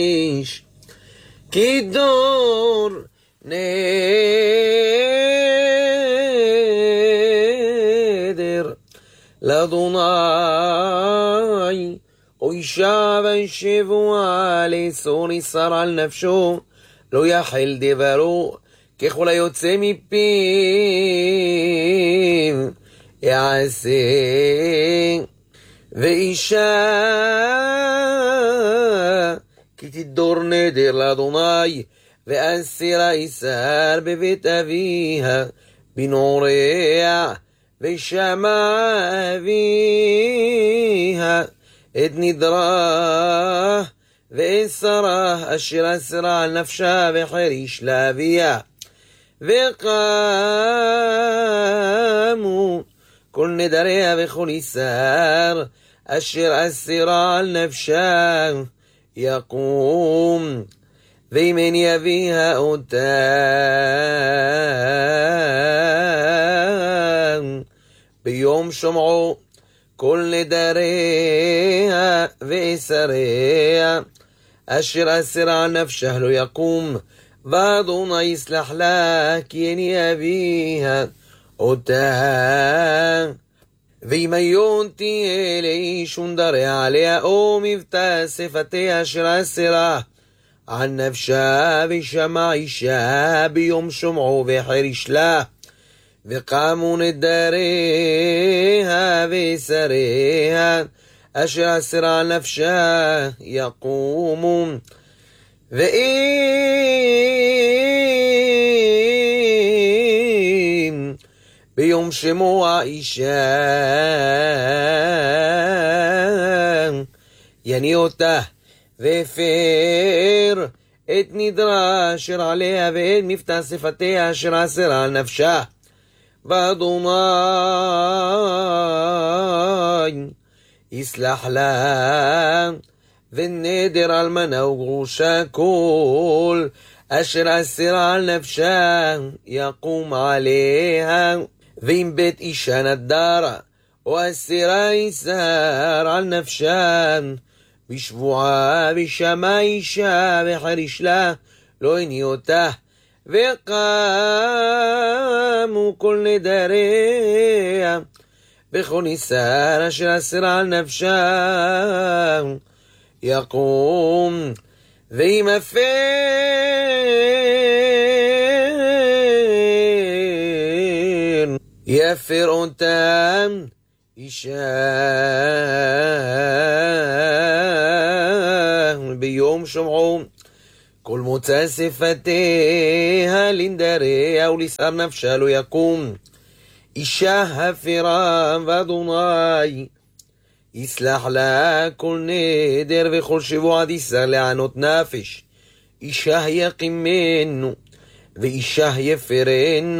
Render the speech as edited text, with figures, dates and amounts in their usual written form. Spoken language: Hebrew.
איש כדור נדר לאדוני, או אישה וישבוה לאסור איסר על נפשו, לא יחל דברו ככל היוצא מפיו יעשה. ואישה כי תדור נדר לאדוני, ואסירה איסר בבית אביה בנעוריה, ושמע אביה את נדרה ואסרה אשר אסרה על נפשה וחריש לאביה. וקמו כל נדריה וכל איסר אשר אסרה על נפשה יקום, ואם אין יביה אותה ביום שומעו כל נדריה ואסריה אשר אסרה על נפשה לא יקום, ואדוני יסלח לה כי אין יביה אותה. ואם היום תהיה לאיש ונדריה עליה או מבטא שפתיה אשר אסרה על נפשה, ושמע אישה ביום שומעו וחריש לה, וקמו נדריה ואסריה אשר אסרה על נפשה יקומו. ואם ביום שמוע אישה יני אותה והפר את נדרה אשר עליה ואת מבטא שפתיה אשר אסרה על נפשה, ואדוני יסלח לה, ונדר אלמנה וגרושה כל אשר אסרה על נפשה יקום עליה. ואם בית אישה נדרה או אסרה איסר על נפשה בשבועה, ושמע אישה וחריש לה, לא הני אותה, וקמו כל נדריה וכל איסר אשר אסרה על נפשה יקום. ואם הפר יפר אותם אישה ביום שומעו כל מוצא שפתיה לנדריה ולסער נפשה לא יקום. אישה הפרה, ואדוני יסלח לה כל נדר וכל שבוע תיסר לענות נפש. אישה יקימנו ואישה יפרנו.